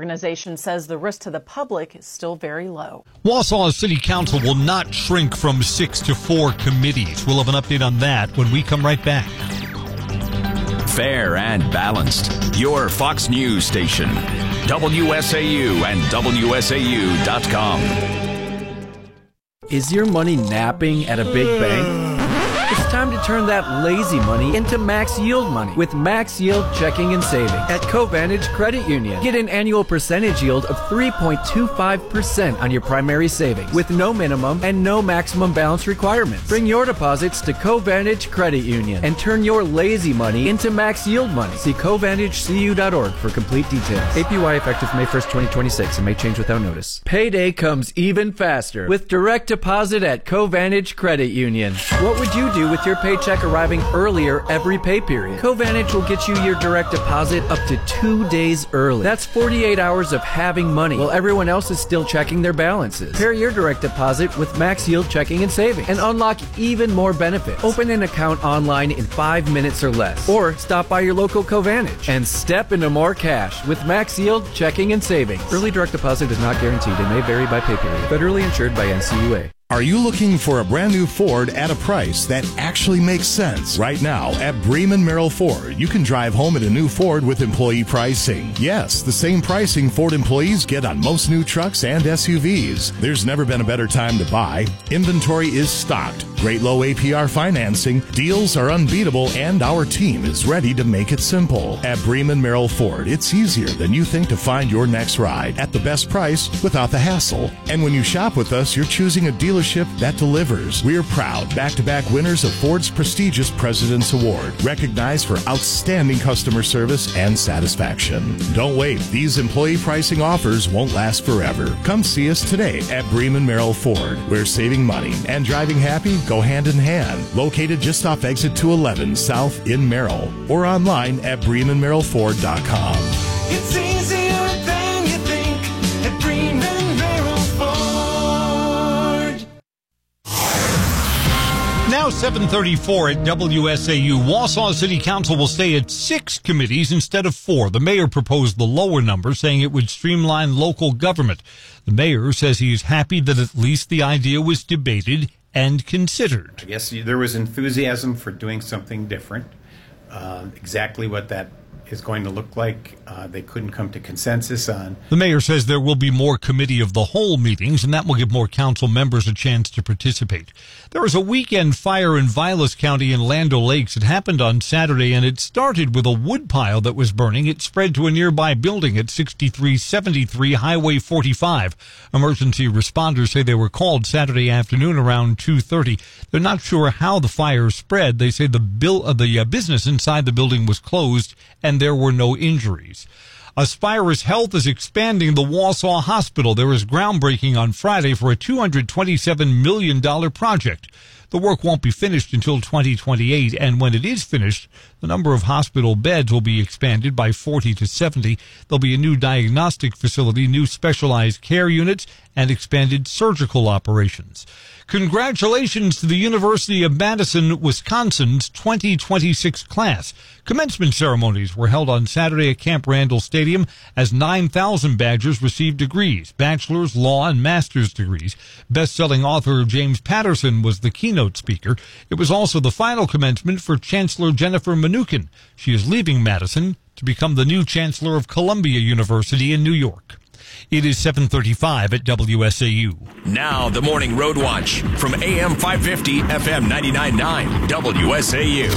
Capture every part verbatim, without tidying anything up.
organization says the risk to the public is still very low. Wausau City Council will not shrink from six to four committees. We'll have an update on that when we come right back. Fair and balanced. Your Fox News station. W S A U and W S A U dot com. Is your money napping at a big bank? It's time to turn that lazy money into max yield money with Max Yield Checking and Savings at Covantage Credit Union. Get an annual percentage yield of three point two five percent on your primary savings with no minimum and no maximum balance requirements. Bring your deposits to Covantage Credit Union and turn your lazy money into max yield money. See Covantage C U dot org for complete details. A P Y effective May first, twenty twenty-six and may change without notice. Payday comes even faster with direct deposit at Covantage Credit Union. What would you do with your paycheck arriving earlier every pay period? Covantage will get you your direct deposit up to two days early. That's forty-eight hours of having money while everyone else is still checking their balances. Pair your direct deposit with Max Yield Checking and Savings and unlock even more benefits. Open an account online in five minutes or less, or stop by your local Covantage and step into more cash with Max Yield Checking and Savings. Early direct deposit is not guaranteed and may vary by pay period. Federally insured by N C U A. Are you looking for a brand new Ford at a price that actually makes sense? Right now at Bremen Merrill Ford, you can drive home in a new Ford with employee pricing. Yes, the same pricing Ford employees get on most new trucks and S U Vs. There's never been a better time to buy. Inventory is stocked. Great low A P R financing. Deals are unbeatable, and our team is ready to make it simple. At Bremen Merrill Ford, it's easier than you think to find your next ride at the best price without the hassle. And when you shop with us, you're choosing a dealership that delivers. We're proud back-to-back winners of Ford's prestigious President's Award, recognized for outstanding customer service and satisfaction. Don't wait. These employee pricing offers won't last forever. Come see us today at Bremen Merrill Ford, where saving money and driving happy go hand in hand. Located just off exit two eleven South in Merrill, or online at bremen merrill ford dot com. It's easier than you think at Bremen Merrill Ford. Now seven thirty-four at W S A U. Wausau City Council will stay at six committees instead of four. The mayor proposed the lower number, saying it would streamline local government. The mayor says he is happy that at least the idea was debated and considered. I guess there was enthusiasm for doing something different. Uh, exactly what that is going to look like, uh, they couldn't come to consensus on. The mayor says there will be more committee of the whole meetings, and that will give more council members a chance to participate. There was a weekend fire in Vilas County in Land O'Lakes. It happened on Saturday, and it started with a wood pile that was burning. It spread to a nearby building at sixty-three seventy-three Highway forty-five. Emergency responders say they were called Saturday afternoon around two thirty. They're not sure how the fire spread. They say the, bill, uh, the uh, business inside the building was closed, and there were no injuries. Aspirus Health is expanding the Wausau Hospital. There was groundbreaking on Friday for a two hundred twenty-seven million dollars project. The work won't be finished until twenty twenty-eight, and when it is finished, the number of hospital beds will be expanded by forty to seventy. There'll be a new diagnostic facility, new specialized care units, and expanded surgical operations. Congratulations to the University of Madison, Wisconsin's twenty twenty-six class. Commencement ceremonies were held on Saturday at Camp Randall Stadium as nine thousand Badgers received degrees, bachelor's, law, and master's degrees. Best-selling author James Patterson was the keynote speaker. It was also the final commencement for Chancellor Jennifer Mnuchin. She is leaving Madison to become the new Chancellor of Columbia University in New York. It is seven thirty-five at W S A U. Now the Morning Road Watch from A M five fifty, F M ninety-nine point nine, W S A U.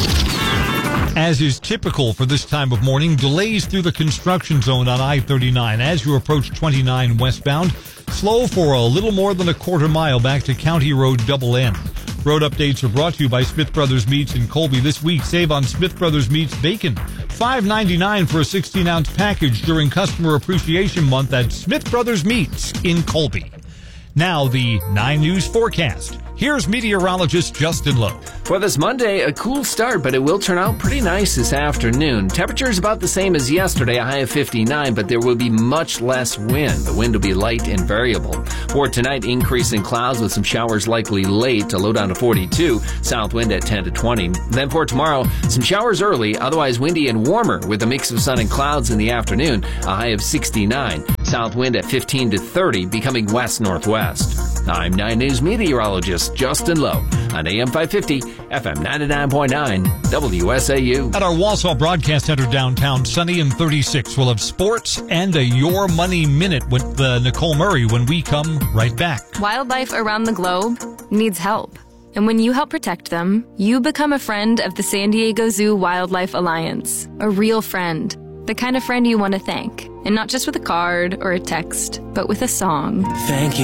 As is typical for this time of morning, delays through the construction zone on I thirty-nine. As you approach twenty-nine westbound, slow for a little more than a quarter mile back to County Road Double N. Road updates are brought to you by Smith Brothers Meats in Colby. This week, save on Smith Brothers Meats bacon. five ninety-nine for a sixteen ounce package during Customer Appreciation Month at Smith Brothers Meats in Colby. Now the nine News forecast. Here's meteorologist Justin Lowe. For this Monday, a cool start, but it will turn out pretty nice this afternoon. Temperature is about the same as yesterday, a high of fifty-nine, but there will be much less wind. The wind will be light and variable. For tonight, increase in clouds with some showers likely late, a low down to forty-two, south wind at ten to twenty. Then for tomorrow, some showers early, otherwise windy and warmer with a mix of sun and clouds in the afternoon, a high of sixty-nine, south wind at fifteen to thirty, becoming west-northwest. I'm nine News meteorologist Justin Lowe on A M five fifty, F M ninety-nine point nine, W S A U. At our Wausau Broadcast Center downtown, sunny and thirty-six. We'll have sports and a Your Money Minute with uh, Nicole Murray when we come right back. Wildlife around the globe needs help. And when you help protect them, you become a friend of the San Diego Zoo Wildlife Alliance. A real friend. The kind of friend you want to thank. And not just with a card or a text, but with a song. Thank you